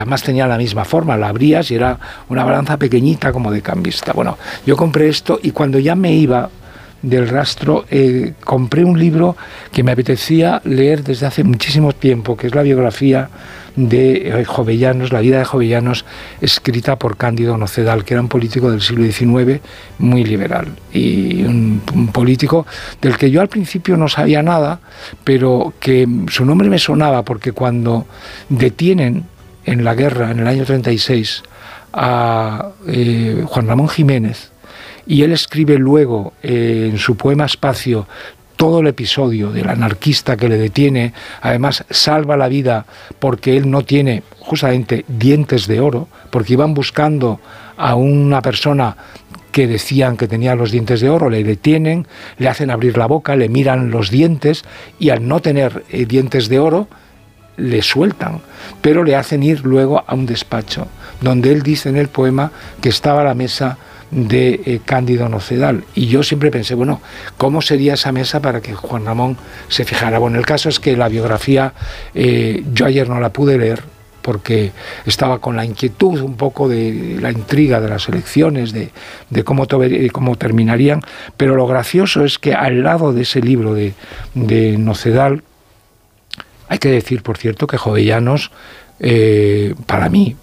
Además tenía la misma forma, la abrías y era una balanza pequeñita como de cambista. Bueno, yo compré esto y cuando ya me iba del rastro, compré un libro que me apetecía leer desde hace muchísimo tiempo, que es la biografía de Jovellanos, la vida de Jovellanos, escrita por Cándido Nocedal, que era un político del siglo XIX muy liberal y un político del que yo al principio no sabía nada, pero que su nombre me sonaba porque cuando detienen en la guerra, en el año 36, a Juan Ramón Jiménez, y él escribe luego en su poema Espacio todo el episodio del anarquista que le detiene, además salva la vida porque él no tiene justamente dientes de oro, porque iban buscando a una persona que decían que tenía los dientes de oro, le detienen, le hacen abrir la boca, le miran los dientes y al no tener dientes de oro, le sueltan, pero le hacen ir luego a un despacho, donde él dice en el poema que estaba a la mesa de Cándido Nocedal. Y yo siempre pensé, bueno, ¿cómo sería esa mesa para que Juan Ramón se fijara? Bueno, el caso es que la biografía, yo ayer no la pude leer, porque estaba con la inquietud un poco de la intriga de las elecciones, de cómo terminarían, pero lo gracioso es que al lado de ese libro de Nocedal, hay que decir, por cierto, que Jovellanos, para mí,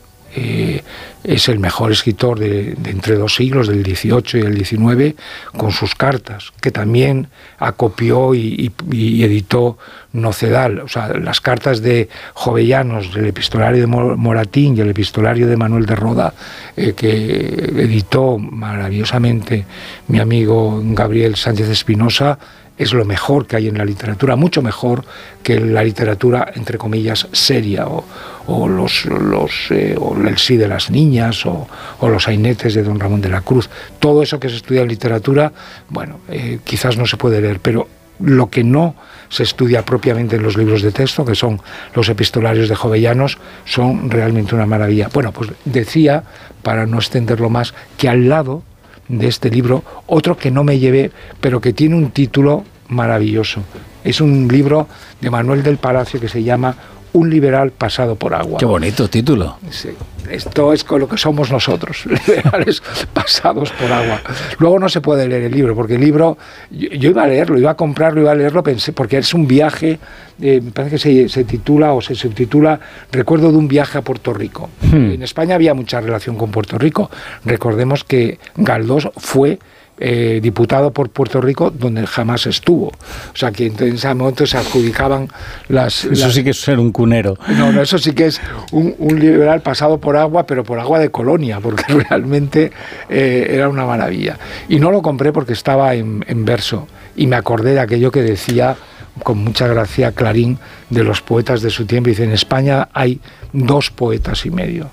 es el mejor escritor de entre dos siglos, del XVIII y el XIX, con sus cartas, que también acopió y editó Nocedal. O sea, las cartas de Jovellanos, del epistolario de Moratín y el epistolario de Manuel de Roda, que editó maravillosamente mi amigo Gabriel Sánchez Espinosa, es lo mejor que hay en la literatura, mucho mejor que la literatura, entre comillas, seria, o el sí de las niñas, o los sainetes de don Ramón de la Cruz. Todo eso que se estudia en literatura, bueno, quizás no se puede leer, pero lo que no se estudia propiamente en los libros de texto, que son los epistolarios de Jovellanos, son realmente una maravilla. Bueno, pues decía, para no extenderlo más, que al lado de este libro, otro que no me llevé, pero que tiene un título maravilloso. Es un libro de Manuel del Palacio que se llama Un liberal pasado por agua. Qué bonito título. Sí, esto es con lo que somos nosotros, liberales pasados por agua. Luego no se puede leer el libro, porque el libro, yo iba a leerlo, iba a comprarlo, iba a leerlo, pensé, porque es un viaje, me parece que se titula o se subtitula Recuerdo de un viaje a Puerto Rico. En España había mucha relación con Puerto Rico. Recordemos que Galdós fue diputado por Puerto Rico, donde jamás estuvo. O sea, que en ese momento se adjudicaban Eso sí que es ser un cunero. No, eso sí que es un liberal pasado por agua, pero por agua de colonia, porque realmente era una maravilla. Y no lo compré porque estaba en verso, y me acordé de aquello que decía con mucha gracia Clarín de los poetas de su tiempo. Dice, en España hay 2 poetas y medio.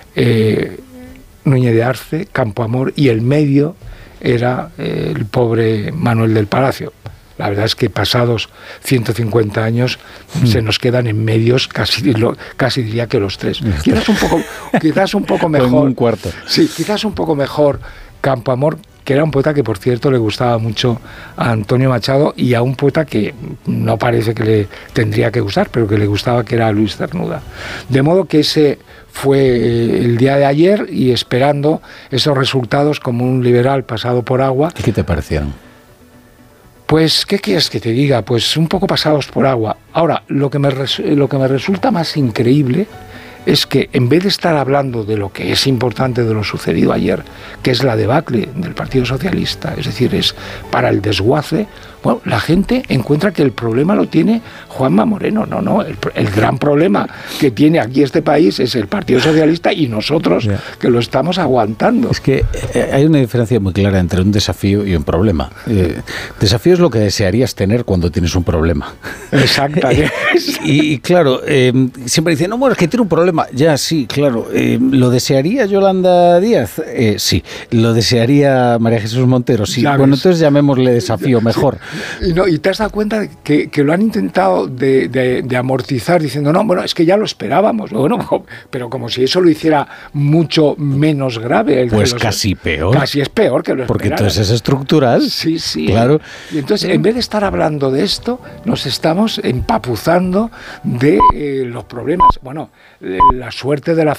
Núñez de Arce, Campoamor, y el medio era el pobre Manuel del Palacio. La verdad es que pasados 150 años se nos quedan en medios casi diría que los 3. Quizás un poco mejor. Un cuarto. Sí, quizás un poco mejor Campoamor, que era un poeta que, por cierto, le gustaba mucho a Antonio Machado, y a un poeta que no parece que le tendría que gustar, pero que le gustaba, que era Luis Cernuda. De modo que ese fue el día de ayer, y esperando esos resultados como un liberal pasado por agua. ¿Y qué te parecieron? Pues, ¿qué quieres que te diga? Pues un poco pasados por agua. Ahora, lo que me resulta más increíble es que, en vez de estar hablando de lo que es importante de lo sucedido ayer, que es la debacle del Partido Socialista, es decir, es para el desguace, bueno, la gente encuentra que el problema lo tiene Juanma Moreno. No, el gran problema que tiene aquí este país es el Partido Socialista y nosotros, que lo estamos aguantando. Es que hay una diferencia muy clara entre un desafío y un problema. Desafío es lo que desearías tener cuando tienes un problema. Exactamente. y claro, siempre dicen, no, bueno, es que tiene un problema. Ya, sí, claro. ¿Lo desearía Yolanda Díaz? Sí. ¿Lo desearía María Jesús Montero? Sí. Bueno, entonces llamémosle desafío mejor. Y te has dado cuenta que lo han intentado de amortizar diciendo, no, bueno, es que ya lo esperábamos. Bueno, pero como si eso lo hiciera mucho menos grave. Pues casi peor. Casi es peor que lo porque esperaran. entonces es estructural. Sí. Claro. Y entonces, en vez de estar hablando de esto, nos estamos empapuzando de los problemas. Bueno, la suerte de la